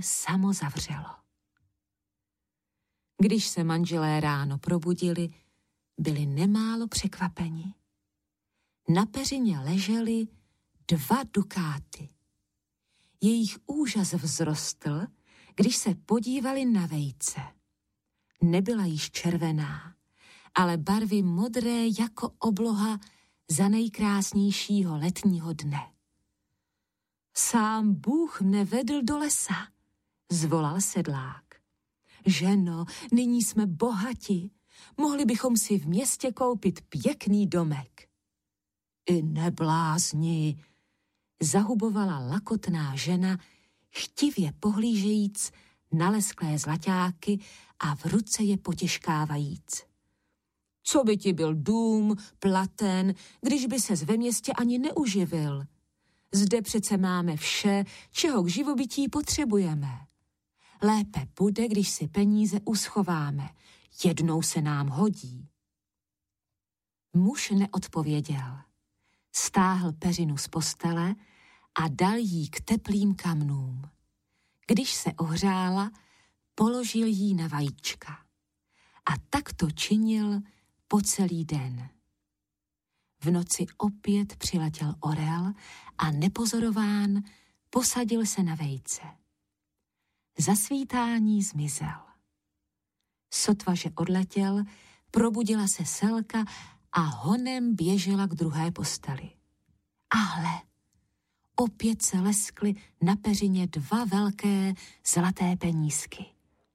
samo zavřelo. Když se manželé ráno probudili, byli nemálo překvapeni. Na peřině ležely 2 dukáty. Jejich úžas vzrostl, když se podívali na vejce. Nebyla již červená, ale barvy modré jako obloha za nejkrásnějšího letního dne. Sám Bůh mne vedl do lesa, zvolal sedlák. Ženo, nyní jsme bohati, mohli bychom si v městě koupit pěkný domek. I neblázni, zahubovala lakotná žena, chtivě pohlížejíc na lesklé zlaťáky a v ruce je potěžkávajíc. Co by ti byl dům, platen, když by ses ve městě ani neuživil? Zde přece máme vše, čeho k živobytí potřebujeme. Lépe bude, když si peníze uschováme. Jednou se nám hodí. Muž neodpověděl. Stáhl peřinu z postele a dal jí k teplým kamnům. Když se ohřála, položil jí na vajíčka. A tak to činil po celý den. V noci opět přiletěl orel a nepozorován posadil se na vejce. Za svítání zmizel. Sotva, že odletěl, probudila se Selka a honem běžela k druhé posteli. A hle, opět se leskly na peřině 2 velké zlaté penízky.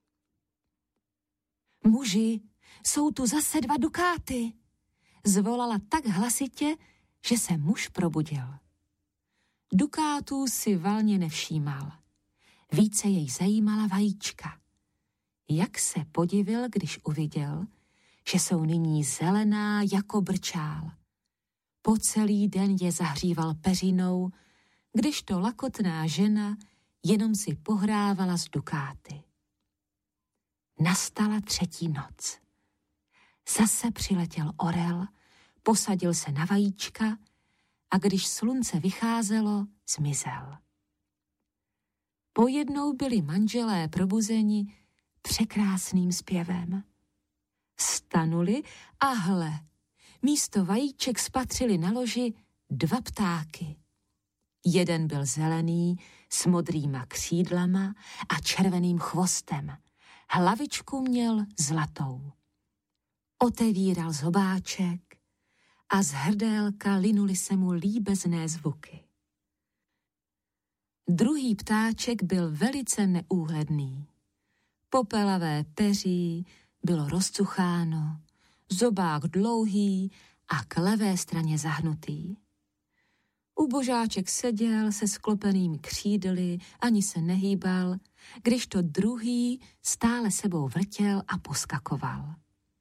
Muži, jsou tu zase 2 dukáty, zvolala tak hlasitě, že se muž probudil. Dukátů si valně nevšímal. Více jej zajímala vajíčka. Jak se podivil, když uviděl, že jsou nyní zelená jako brčál. Po celý den je zahříval peřinou, kdežto lakotná žena jenom si pohrávala s dukáty. Nastala 3. noc. Zase přiletěl orel, posadil se na vajíčka a když slunce vycházelo, zmizel. Pojednou byli manželé probuzeni překrásným zpěvem. Vstanuli a hle, místo vajíček spatřili na loži 2 ptáky. Jeden byl zelený s modrýma křídlama a červeným chvostem. Hlavičku měl zlatou. Otevíral zobáček a z hrdélka linuly se mu líbezné zvuky. Druhý ptáček byl velice neúhledný. Popelavé peří bylo rozcucháno, zobák dlouhý a k levé straně zahnutý. Ubožáček seděl se sklopenými křídly, ani se nehýbal, když to druhý stále sebou vrtěl a poskakoval.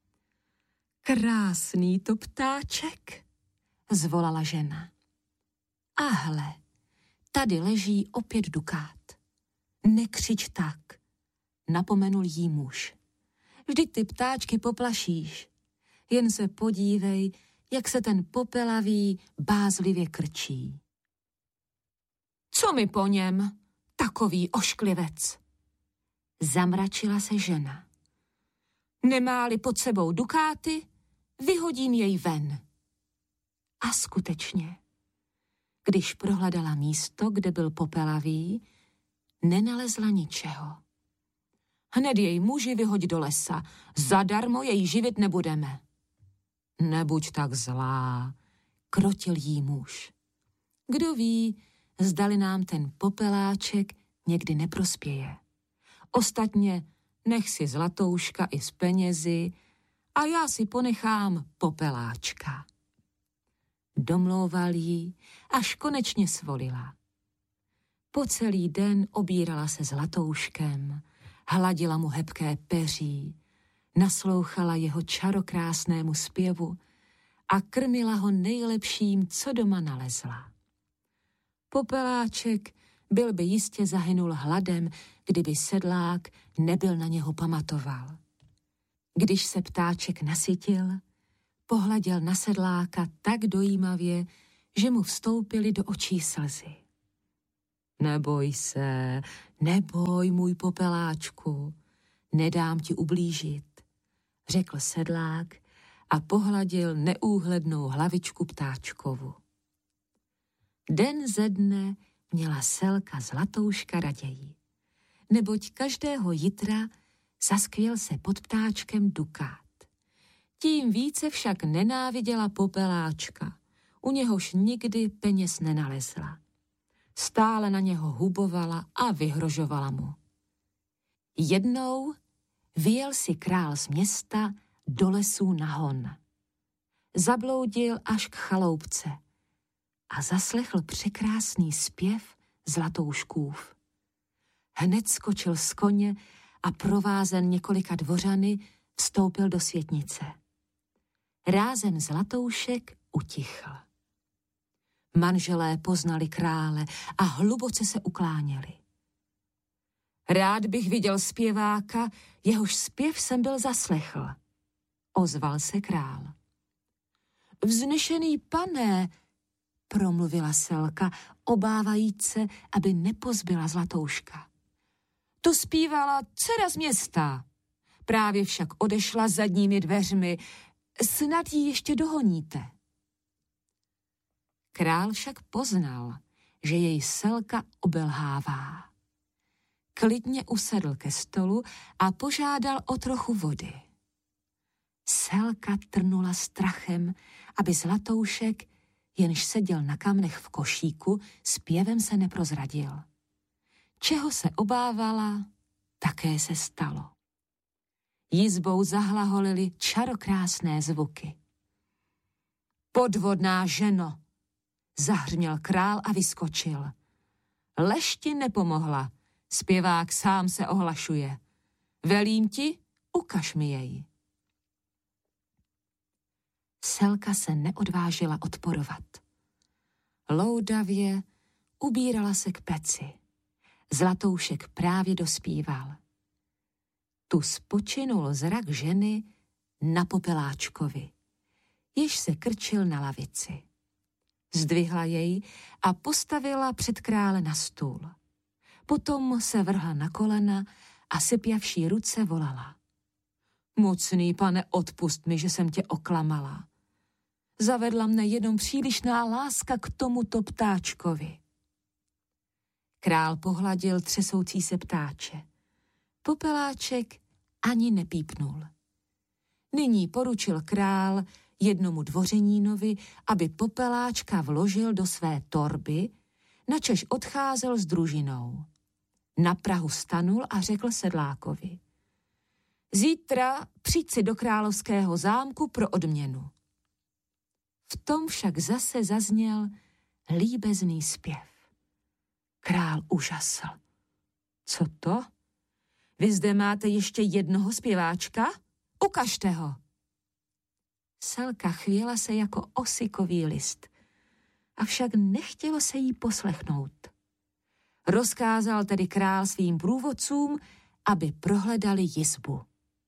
Krásný to ptáček, zvolala žena. A hle, tady leží opět dukát. Nekřič tak, napomenul jí muž. Vždyť ty ptáčky poplašíš. Jen se podívej, jak se ten popelavý bázlivě krčí. Co mi po něm, takový ošklivec? Zamračila se žena. Nemá-li pod sebou dukáty, vyhodím jej ven. A skutečně, když prohledala místo, kde byl popelavý, nenalezla ničeho. Hned jej muži vyhoď do lesa, zadarmo jej živit nebudeme. Nebuď tak zlá, krotil jí muž. Kdo ví, zdali nám ten popeláček někdy neprospěje. Ostatně nech si zlatouška i s penězi a já si ponechám popeláčka. Domlouval jí, až konečně svolila. Po celý den obírala se zlatouškem, hladila mu hebké peří, naslouchala jeho čarokrásnému zpěvu a krmila ho nejlepším, co doma nalezla. Popeláček byl by jistě zahynul hladem, kdyby sedlák nebyl na něho pamatoval. Když se ptáček nasytil, pohleděl na sedláka tak dojímavě, že mu vstoupily do očí slzy. Neboj se, neboj, můj popeláčku, nedám ti ublížit, řekl sedlák a pohladil neúhlednou hlavičku ptáčkovu. Den ze dne měla Selka Zlatouška raději, neboť každého jitra zaskvěl se pod ptáčkem dukát. Tím více však nenáviděla popeláčka, u něhož nikdy peněz nenalezla. Stále na něho hubovala a vyhrožovala mu. Jednou vyjel si král z města do lesů na hon. Zabloudil až k chaloupce a zaslechl překrásný zpěv Zlatouškův. Hned skočil z koně a provázen několika dvořany vstoupil do světnice. Rázem Zlatoušek utichl. Manželé poznali krále a hluboce se ukláněli. Rád bych viděl zpěváka, jehož zpěv jsem byl zaslechl, ozval se král. Vznešený pane, promluvila Selka, obávajíc se, aby nepozbyla Zlatouška. To zpívala dcera z města. Právě však odešla zadními dveřmi. Snad ji ještě dohoníte. Král však poznal, že jej Selka obelhává. Klidně usedl ke stolu a požádal o trochu vody. Selka trnula strachem, aby Zlatoušek, jenž seděl na kamnech v košíku, zpěvem se neprozradil. Čeho se obávala, také se stalo. Jizbou zahlaholily čarokrásné zvuky. Podvodná ženo, zahřměl král a vyskočil. Lež ti nepomohla, zpěvák sám se ohlašuje. Velím ti, ukaž mi jej. Selka se neodvážila odporovat. Loudavě ubírala se k peci. Zlatoušek právě dospíval. Tu spočinul zrak ženy na popeláčkovi, jež se krčil na lavici. Zdvihla jej a postavila před krále na stůl. Potom se vrhla na kolena a sypjavší ruce volala. Mocný pane, odpust mi, že jsem tě oklamala. Zavedla mne jenom přílišná láska k tomuto ptáčkovi. Král pohladil třesoucí se ptáče. Popeláček ani nepípnul. Nyní poručil král jednomu dvořenínovi, aby popeláčka vložil do své torby, načež odcházel s družinou. Na prahu stanul a řekl sedlákovi. Zítra přijď si do královského zámku pro odměnu. V tom však zase zazněl líbezný zpěv. Král užasl. Co to? Vy zde máte ještě jednoho zpěváčka? Ukažte ho. Selka chvěla se jako osikový list, avšak nechtělo se jí poslechnout. Rozkázal tedy král svým průvodcům, aby prohledali jizbu.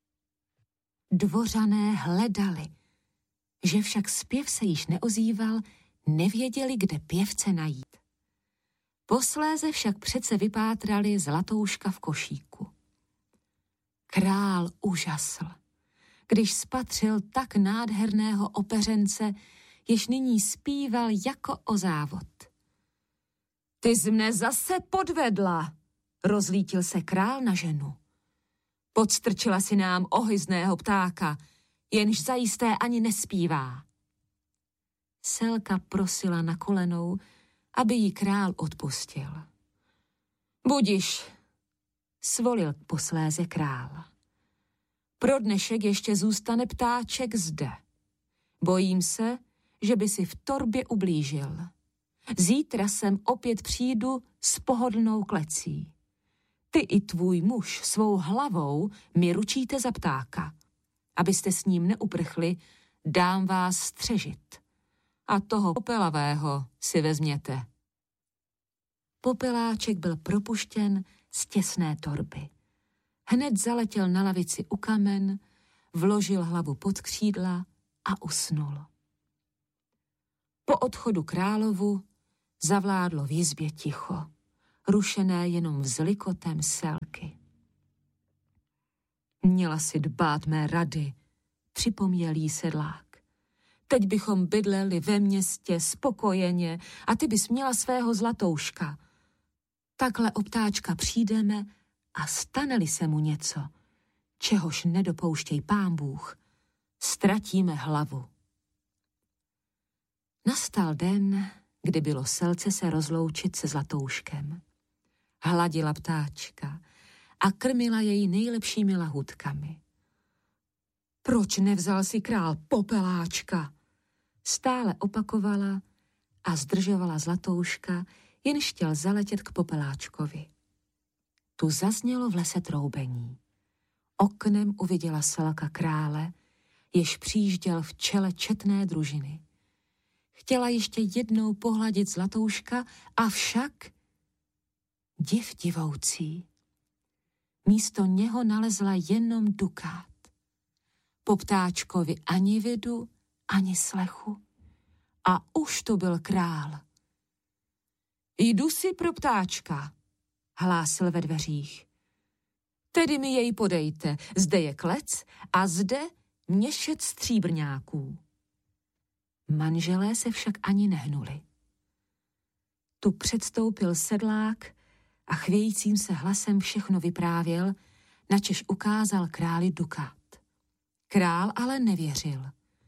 Dvořané hledali, že však zpěv se již neozýval, nevěděli, kde pěvce najít. Posléze však přece vypátrali Zlatouška v košíku. Král užasl, když spatřil tak nádherného opeřence, jež nyní zpíval jako o závod. Ty jsi mne zase podvedla, rozlítil se král na ženu. Podstrčila si nám ohyzného ptáka, jenž zajisté ani nespívá. Selka prosila na kolenou, aby jí král odpustil. Budiš, svolil posléze král. Pro dnešek ještě zůstane ptáček zde. Bojím se, že by si v torbě ublížil. Zítra sem opět přijdu s pohodlnou klecí. Ty i tvůj muž svou hlavou mi ručíte za ptáka. Abyste s ním neuprchli, dám vás střežit. A toho popelavého si vezměte. Popeláček byl propuštěn z těsné torby. Hned zaletěl na lavici u kamen, vložil hlavu pod křídla a usnul. Po odchodu královu zavládlo v jizbě ticho. rušené jenom vzlikotem selky. Měla si dbát mé rady, připomněl jí sedlák. Teď bychom bydleli ve městě spokojeně a ty bys měla svého Zlatouška. Takhle o ptáčka přijdeme a stane-li se mu něco, čehož nedopouštěj Pán Bůh, ztratíme hlavu. Nastal den, kdy bylo selce se rozloučit se Zlatouškem. Hladila ptáčka a krmila jej nejlepšími lahutkami. Proč nevzal si král Popeláčka? Stále opakovala a zdržovala Zlatouška, jenž chtěl zaletět k Popeláčkovi. Tu zaznělo v lese troubení. Oknem uviděla selka krále, jež přijížděl v čele četné družiny. Chtěla ještě jednou pohladit Zlatouška, avšak div divoucí. Místo něho nalezla jenom dukát. Po ptáčkovi ani vidu, ani slechu. A už tu byl král. Jdu si pro ptáčka, hlásil ve dveřích. Tedy mi jej podejte, zde je klec a zde měšec stříbrňáků. Manželé se však ani nehnuli. Tu předstoupil sedlák a chvějícím se hlasem všechno vyprávěl, načež ukázal králi dukát. Král ale nevěřil.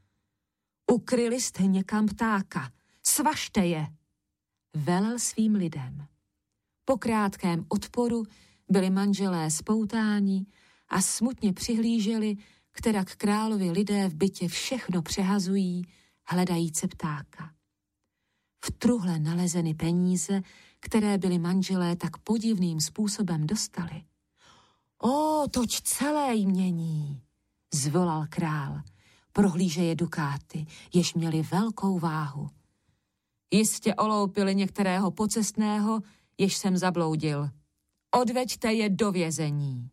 Ukryli jste někam ptáka, svažte je, velel svým lidem. Po krátkém odporu byli manželé spoutáni a smutně přihlíželi, kterak královi lidé v bytě všechno přehazují, hledajíce ptáka. V truhle nalezeny peníze, které byli manželé tak podivným způsobem dostali. O, toť celé jmění, zvolal král, prohlížeje dukáty, jež měli velkou váhu. Jistě oloupili některého pocestného, jež jsem zabloudil. Odveďte je do vězení.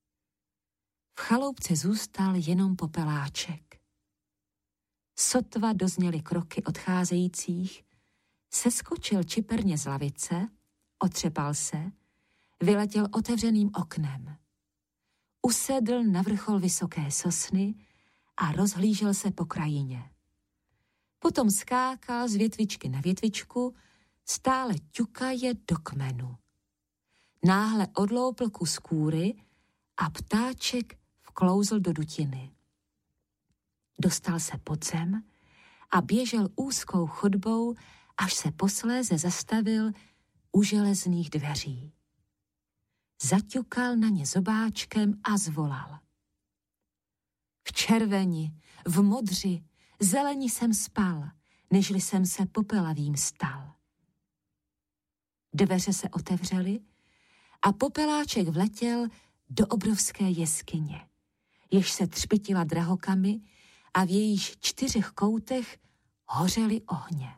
V chaloupce zůstal jenom Popeláček. Sotva dozněly kroky odcházejících, seskočil čiperně z lavice, otřepal se, vyletěl otevřeným oknem. Usedl na vrchol vysoké sosny a rozhlížel se po krajině. Potom skákal z větvičky na větvičku, stále ťukaje do kmenu. Náhle odloupl kus kůry a ptáček vklouzl do dutiny. Dostal se pod zem a běžel úzkou chodbou, až se posléze zastavil u železných dveří. Zaťukal na ně zobáčkem a zvolal. V červeni, v modři, zeleni jsem spal, nežli jsem se popelavým stal. Dveře se otevřely a Popeláček vletěl do obrovské jeskyně, jež se třpytila drahokamy a v jejíž 4 koutech hořely ohně.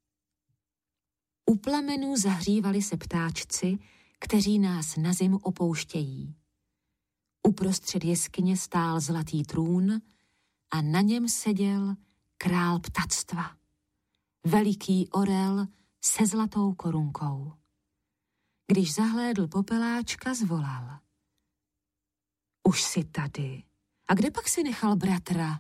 U plamenů zahřívali se ptáčci, kteří nás na zimu opouštějí. Uprostřed jeskyně stál zlatý trůn a na něm seděl král ptactva, veliký orel se zlatou korunkou. Když zahlédl Popeláčka, zvolal. Už jsi tady. A kde pak si nechal bratra?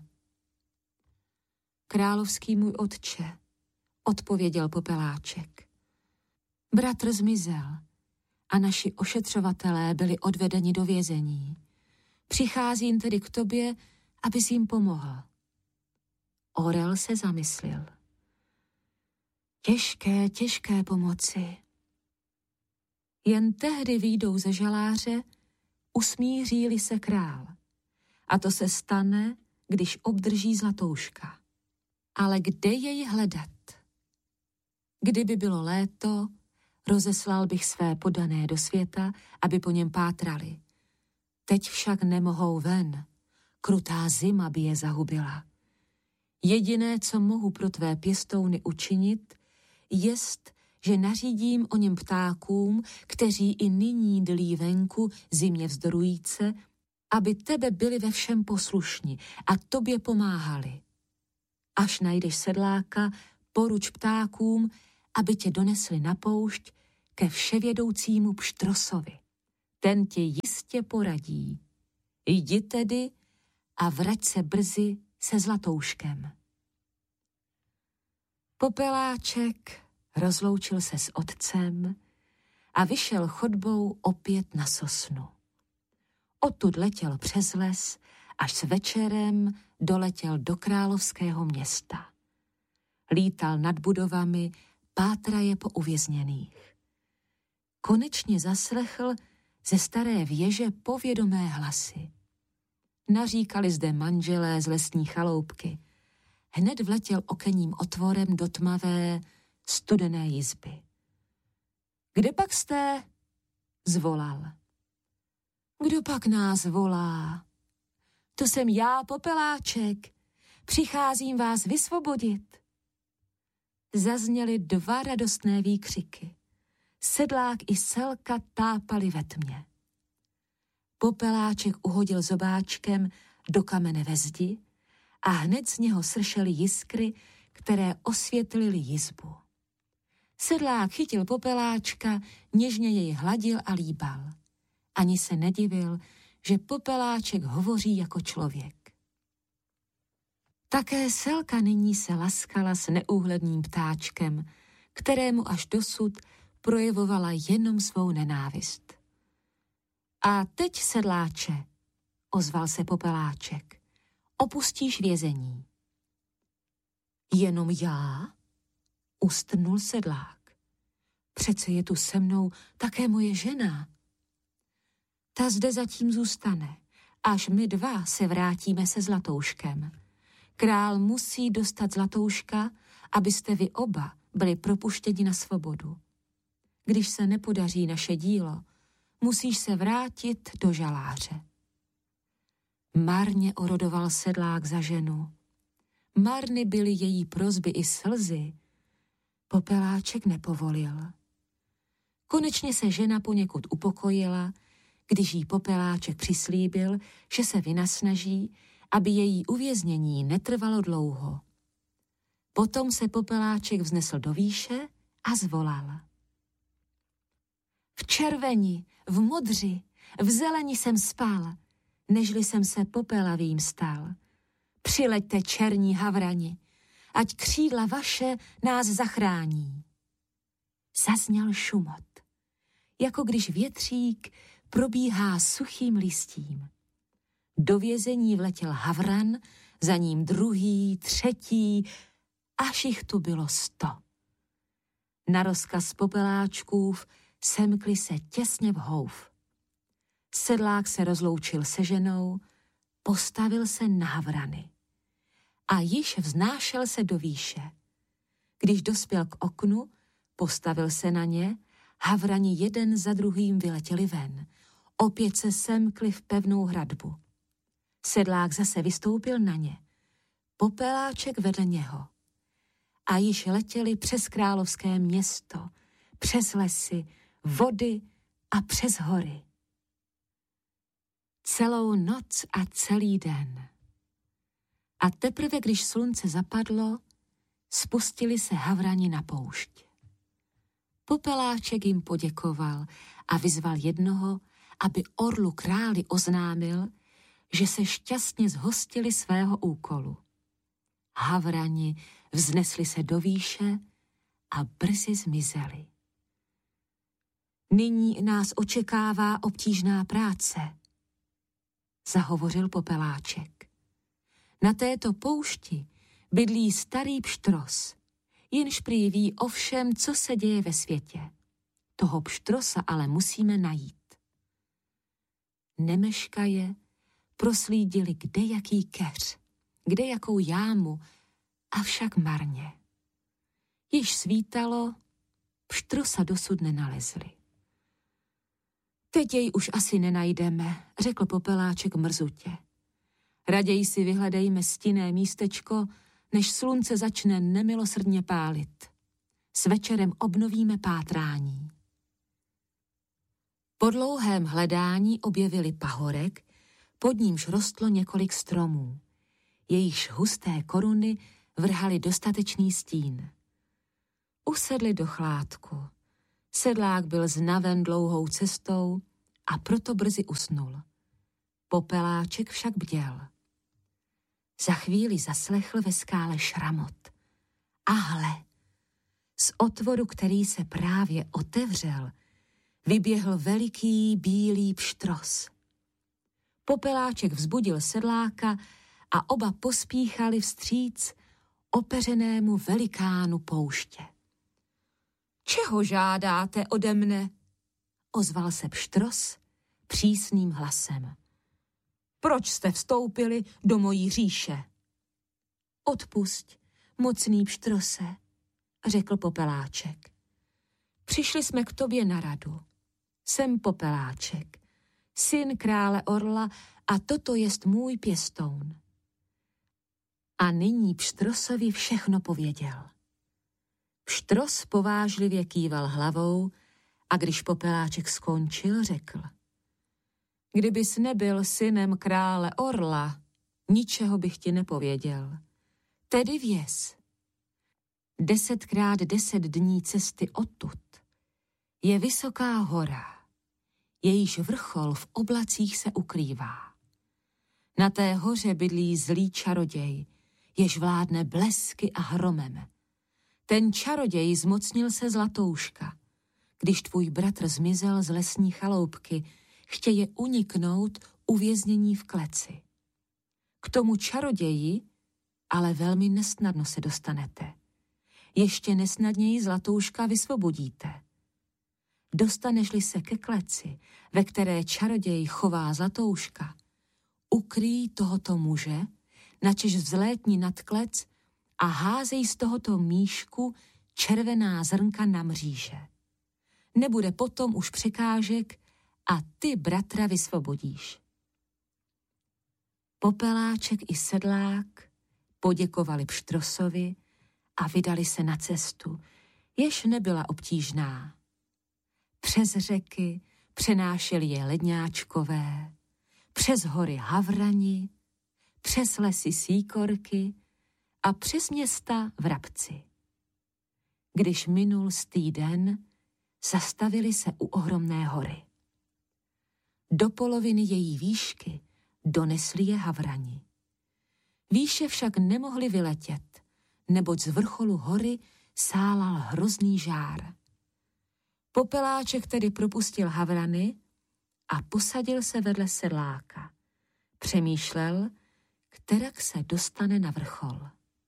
Královský můj otče, odpověděl Popeláček. Bratr zmizel a naši ošetřovatelé byli odvedeni do vězení. Přicházím tedy k tobě, abys jim pomohl. Orel se zamyslil. Těžké pomoci. Jen tehdy vyjdou ze žaláře, usmíří-li se král. A to se stane, když obdrží Zlatouška. Ale kde jej hledat? Kdyby bylo léto, rozeslal bych své podané do světa, aby po něm pátrali. Teď však nemohou ven. Krutá zima by je zahubila. Jediné, co mohu pro tvé pěstouny učinit, jest, že nařídím o něm ptákům, kteří i nyní dlí venku zimě vzdorujíce, aby tebe byli ve všem poslušni a tobě pomáhali. Až najdeš sedláka, poruč ptákům, aby tě donesli na poušť, ke vševědoucímu pštrosovi. Ten ti jistě poradí. Jdi tedy a vrať se brzy se Zlatouškem. Popeláček rozloučil se s otcem a vyšel chodbou opět na sosnu. Odtud letěl přes les, až s večerem doletěl do královského města. Lítal nad budovami, pátraje po uvězněných. Konečně zaslechl ze staré věže povědomé hlasy. Naříkali zde manželé z lesní chaloupky. Hned vletěl okenním otvorem do tmavé, studené jizby. Kde pak jste? Zvolal. Kdo pak nás volá? To jsem já, Popeláček. Přicházím vás vysvobodit. Zazněly 2 radostné výkřiky. Sedlák i Selka tápali ve tmě. Popeláček uhodil zobáčkem do kamene ve zdi a hned z něho sršely jiskry, které osvětlily jizbu. Sedlák chytil Popeláčka, něžně jej hladil a líbal. Ani se nedivil, že Popeláček hovoří jako člověk. Také Selka nyní se laskala s neúhledným ptáčkem, kterému až dosud projevovala jenom svou nenávist. A teď, sedláče, ozval se Popeláček, opustíš vězení. Jenom já? Ustrnul sedlák. Přece je tu se mnou také moje žena. Ta zde zatím zůstane, až my 2 se vrátíme se Zlatouškem. Král musí dostat Zlatouška, abyste vy oba byli propuštěni na svobodu. Když se nepodaří naše dílo, musíš se vrátit do žaláře. Marně orodoval sedlák za ženu. Marny byly její prosby i slzy. Popeláček nepovolil. Konečně se žena poněkud upokojila, když jí Popeláček přislíbil, že se vynasnaží, aby její uvěznění netrvalo dlouho. Potom se Popeláček vznesl do výše a zvolal. V červeni, v modři, v zeleni jsem spal, nežli jsem se popelavým stal. Přileďte, černí havrani, ať křídla vaše nás zachrání. Zazněl šumot, jako když větřík probíhá suchým listím. Do vězení vletěl havran, za ním 2., 3., až jich tu bylo 100. Na rozkaz Popeláčkův semkli se těsně v houf. Sedlák se rozloučil se ženou, postavil se na havrany. A již vznášel se do výše. Když dospěl k oknu, postavil se na ně, havrani jeden za druhým vyletěli ven. Opět se semkli v pevnou hradbu. Sedlák zase vystoupil na ně. Popeláček vedle něho. A již letěli přes královské město, přes lesy, vody a přes hory. Celou noc a celý den. A teprve, když slunce zapadlo, spustili se havrani na poušť. Popeláček jim poděkoval a vyzval jednoho, aby orlu králi oznámil, že se šťastně zhostili svého úkolu. Havrani vznesli se do výše a brzy zmizeli. Nyní nás očekává obtížná práce, zahovořil Popeláček. Na této poušti bydlí starý pštros, jenž prý ví o všem, co se děje ve světě. Toho pštrosa ale musíme najít. Nemeškaje proslídili kdejaký keř, kdejakou jámu, avšak marně. Již svítalo, pštrosa dosud nenalezli. Teď jej už asi nenajdeme, řekl Popeláček mrzutě. Raději si vyhledejme stinné místečko, než slunce začne nemilosrdně pálit. S večerem obnovíme pátrání. Po dlouhém hledání objevili pahorek, pod nímž rostlo několik stromů. Jejichž husté koruny vrhaly dostatečný stín. Usedli do chládku. Sedlák byl znaven dlouhou cestou a proto brzy usnul. Popeláček však bděl. Za chvíli zaslechl ve skále šramot. A hle, z otvoru, který se právě otevřel, vyběhl veliký bílý pštros. Popeláček vzbudil sedláka a oba pospíchali vstříc opeřenému velikánu pouště. Čeho žádáte ode mne? Ozval se pštros přísným hlasem. Proč jste vstoupili do mojí říše? Odpusť, mocný pštrose, řekl Popeláček. Přišli jsme k tobě na radu. Jsem Popeláček, syn krále Orla a toto jest můj pěstoun. A nyní pštrosovi všechno pověděl. Pštros povážlivě kýval hlavou a když Popeláček skončil, řekl. Kdybys nebyl synem krále Orla, ničeho bych ti nepověděl. Tedy věz. 10x10 dní cesty odtud je vysoká hora, jejíž vrchol v oblacích se ukrývá. Na té hoře bydlí zlý čaroděj, jež vládne blesky a hromem. Ten čaroděj zmocnil se Zlatouška. Když tvůj bratr zmizel z lesní chaloupky, chtěje uniknout uvěznění v kleci. K tomu čaroději ale velmi nesnadno se dostanete. Ještě nesnadněji Zlatouška vysvobodíte. Dostaneš-li se ke kleci, ve které čaroděj chová Zlatouška, ukrýj tohoto muže, načež vzlétni nad klec a házej z tohoto míšku červená zrnka na mříže. Nebude potom už překážek a ty bratra vysvobodíš. Popeláček i sedlák poděkovali pštrosovi a vydali se na cestu, jež nebyla obtížná. Přes řeky přenášeli je ledňáčkové, přes hory havrani, přes lesy síkorky a přes města vrabci. Když minul stý den, zastavili se u ohromné hory. Do poloviny její výšky donesli je havrani. Výše však nemohli vyletět, neboť z vrcholu hory sálal hrozný žár. Popeláček tedy propustil havrany a posadil se vedle sedláka. Přemýšlel, kterak se dostane na vrchol.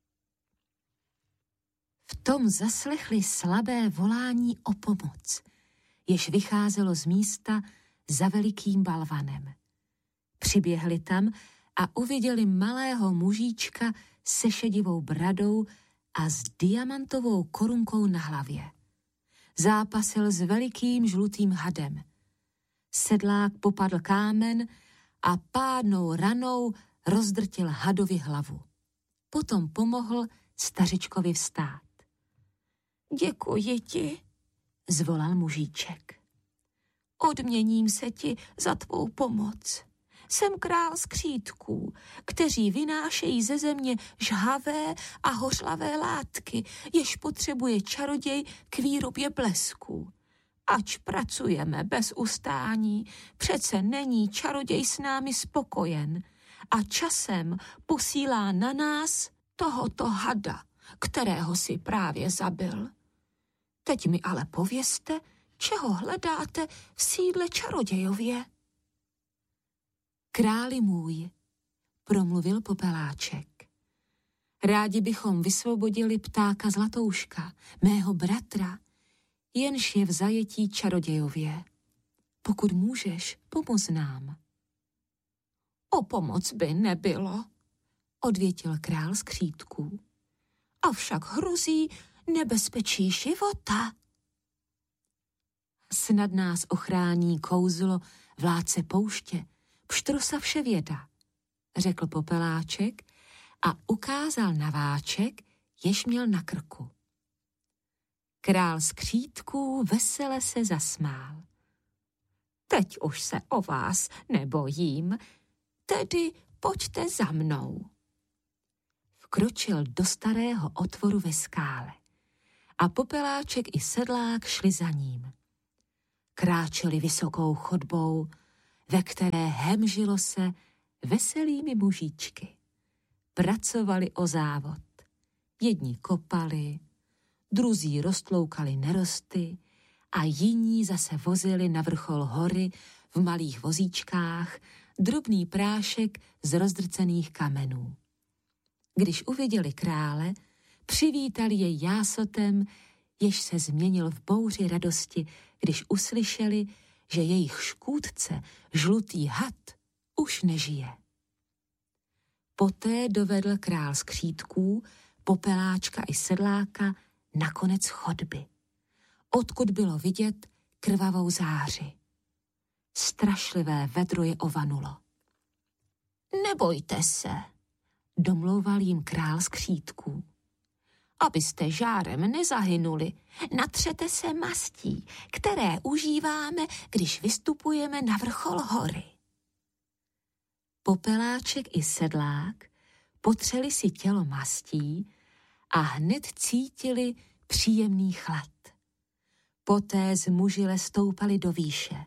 V tom zaslechli slabé volání o pomoc, jež vycházelo z místa za velikým balvanem. Přiběhli tam a uviděli malého mužíčka se šedivou bradou a s diamantovou korunkou na hlavě. Zápasil s velikým žlutým hadem. Sedlák popadl kámen a pádnou ranou rozdrtil hadovi hlavu. Potom pomohl stařičkovi vstát. Děkuji ti, zvolal mužíček. Odměním se ti za tvou pomoc. Jsem král skřítků, kteří vynášejí ze země žhavé a hořlavé látky, jež potřebuje čaroděj k výrobě blesků. Ač pracujeme bez ustání, přece není čaroděj s námi spokojen a časem posílá na nás tohoto hada, kterého si právě zabil. Teď mi ale povězte, čeho hledáte v sídle čarodějově. Králi můj, promluvil Popeláček. Rádi bychom vysvobodili ptáka Zlatouška, mého bratra, jenž je v zajetí čarodějově. Pokud můžeš, pomoz nám. O pomoc by nebylo, odvětil král skřítků. Avšak hrozí nebezpečí života. Snad nás ochrání kouzlo vládce pouště, pštrosa vševěda, řekl Popeláček a ukázal na váček, jež měl na krku. Král skřítků vesele se zasmál. Teď už se o vás nebojím, tedy pojďte za mnou. Vkročil do starého otvoru ve skále a Popeláček i sedlák šli za ním. Kráčeli vysokou chodbou, ve které hemžilo se veselými mužíčky. Pracovali o závod. Jedni kopali, druzí roztloukali nerosty a jiní zase vozili na vrchol hory v malých vozíčkách drobný prášek z rozdrcených kamenů. Když uviděli krále, přivítali jej jásotem, jež se změnil v bouři radosti, když uslyšeli, že jejich škůdce, žlutý had, už nežije. Poté dovedl král skřítků, Popeláčka i Sedláka na konec chodby, odkud bylo vidět krvavou záři. Strašlivé vedro je ovanulo. Nebojte se, domlouval jim král skřítků. Abyste žárem nezahynuli, natřete se mastí, které užíváme, když vystupujeme na vrchol hory. Popeláček i Sedlák potřeli si tělo mastí a hned cítili příjemný chlad. Poté zmužile stoupali do výše.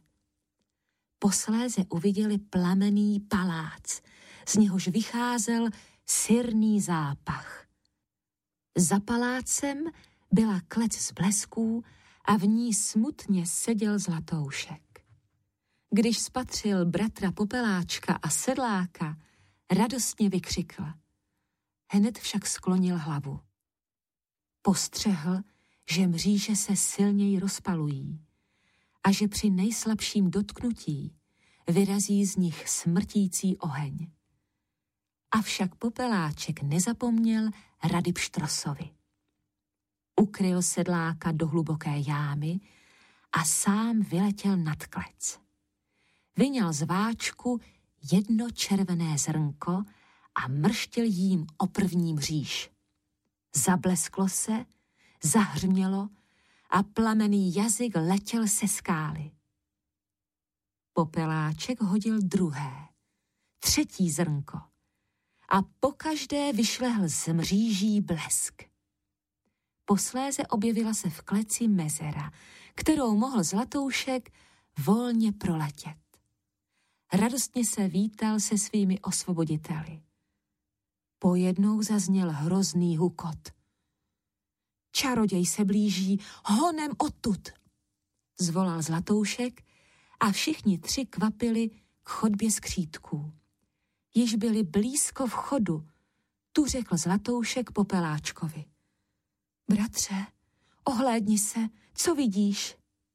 Posléze uviděli plamenný palác, z něhož vycházel syrný zápach. Za palácem byla klec z blesků a v ní smutně seděl Zlatoušek. Když spatřil bratra Popeláčka a Sedláka, radostně vykřikl. Hned však sklonil hlavu. Postřehl, že mříže se silněji rozpalují a že při nejslabším dotknutí vyrazí z nich smrtící oheň. Avšak Popeláček nezapomněl rady Pštrosovi. Ukryl Sedláka do hluboké jámy a sám vyletěl nad klec. Vyňal z váčku jedno červené zrnko a mrštil jím o první mříž. Zablesklo se, zahřmělo a plamenný jazyk letěl se skály. Popeláček hodil druhé, třetí zrnko a pokaždé vyšlehl z mříží blesk. Posléze objevila se v kleci mezera, kterou mohl Zlatoušek volně proletět. Radostně se vítal se svými osvoboditeli. Pojednou zazněl hrozný hukot. Čaroděj se blíží, honem odtud, zvolal Zlatoušek a všichni tři kvapili k chodbě skřítků. Již byli blízko vchodu, tu řekl Zlatoušek Popeláčkovi. Bratře, ohlédni se, co vidíš?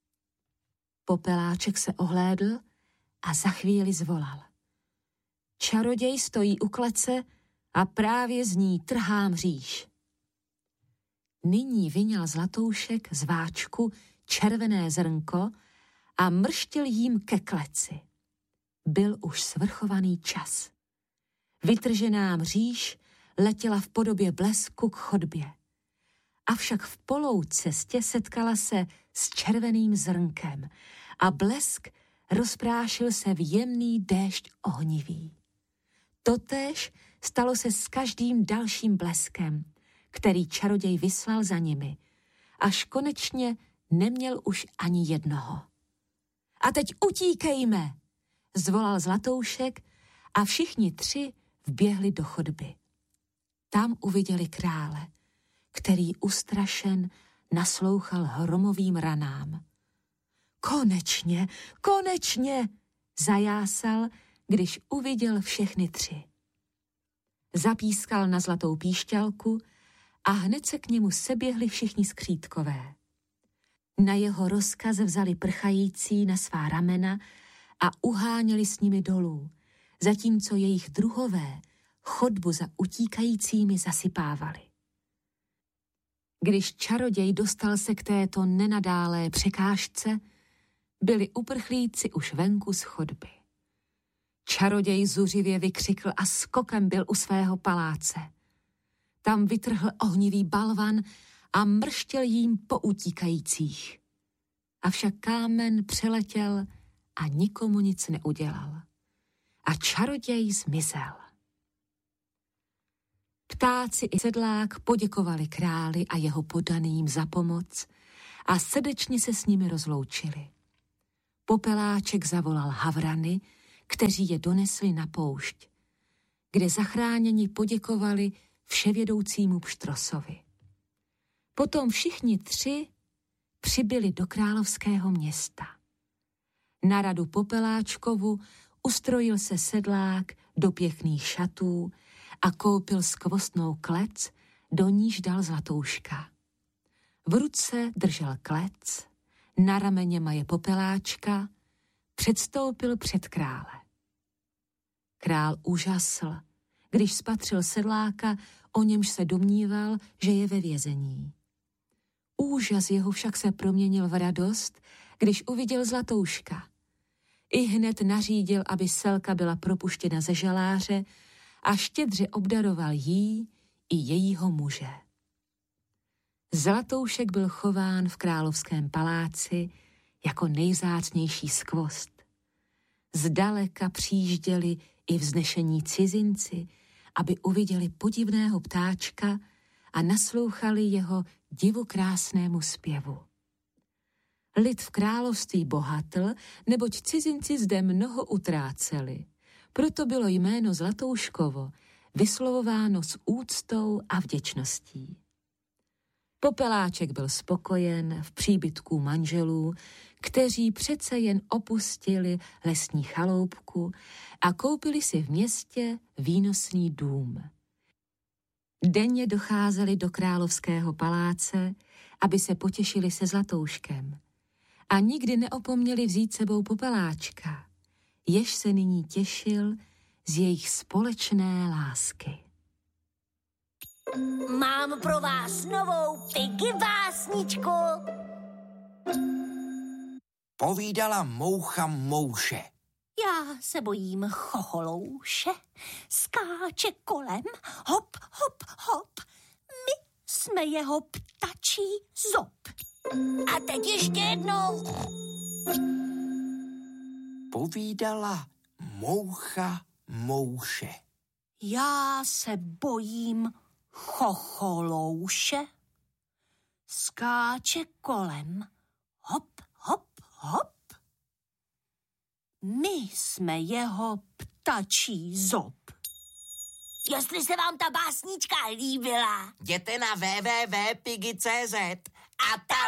Popeláček se ohlédl a za chvíli zvolal. Čaroděj stojí u klece a právě z ní trhá mříž. Nyní vyňal Zlatoušek z váčku červené zrnko a mrštil jím ke kleci. Byl už svrchovaný čas. Vytržená mříž letěla v podobě blesku k chodbě. Avšak v polou cestě setkala se s červeným zrnkem a blesk rozprášil se v jemný déšť ohnivý. Totéž stalo se s každým dalším bleskem, který čaroděj vyslal za nimi, až konečně neměl už ani jednoho. A teď utíkejme, zvolal Zlatoušek a všichni tři vběhli do chodby. Tam uviděli krále, který ustrašen naslouchal hromovým ranám. Konečně, konečně, zajásal, když uviděl všechny tři. Zapískal na zlatou píšťalku a hned se k němu seběhli všichni skřítkové. Na jeho rozkaz vzali prchající na svá ramena a uháněli s nimi dolů, zatímco jejich druhové chodbu za utíkajícími zasypávali. Když čaroděj dostal se k této nenadálé překážce, byli uprchlíci už venku z chodby. Čaroděj zuřivě vykřikl a skokem byl u svého paláce. Tam vytrhl ohnivý balvan a mrštil jím po utíkajících. Avšak kámen přeletěl a nikomu nic neudělal. A čaroděj zmizel. Ptáci i Sedlák poděkovali králi a jeho podaným za pomoc a srdečně se s nimi rozloučili. Popeláček zavolal havrany, kteří je donesli na poušť, kde zachráněni poděkovali vševědoucímu pštrosovi. Potom všichni 3 přibyli do královského města. Na radu Popeláčkovu ustrojil se sedlák do pěkných šatů a koupil skvostnou klec, do níž dal Zlatouška. V ruce držel klec, na rameně maje Popeláčka, předstoupil před krále. Král úžasl, když spatřil sedláka, o němž se domníval, že je ve vězení. Úžas jeho však se proměnil v radost, když uviděl Zlatouška. Ihned nařídil, aby Selka byla propuštěna ze žaláře a štědře obdaroval jí i jejího muže. Zlatoušek byl chován v královském paláci jako nejvzácnější skvost. Zdaleka přijížděli i vznešení cizinci, aby uviděli podivného ptáčka a naslouchali jeho divokrásnému zpěvu. Lid v království bohatl, neboť cizinci zde mnoho utráceli. Proto bylo jméno Zlatouškovo vyslovováno s úctou a vděčností. Popeláček byl spokojen v příbytku manželů, kteří přece jen opustili lesní chaloupku a koupili si v městě výnosný dům. Denně docházeli do královského paláce, aby se potěšili se Zlatouškem. A nikdy neopomněli vzít sebou Popeláčka, jež se nyní těšil z jejich společné lásky. Mám pro vás novou Piggy básničku. Povídala moucha mouše. Já se bojím chocholouše, skáče kolem, hop, hop, hop. My jsme jeho ptačí zob. A teď ještě jednou. Povídala moucha mouše. Já se bojím chocholouše, skáče kolem, hop, hop, hop. My jsme jeho ptačí zob. Jestli se vám ta básnička líbila, Jděte na www.piggy.cz a tam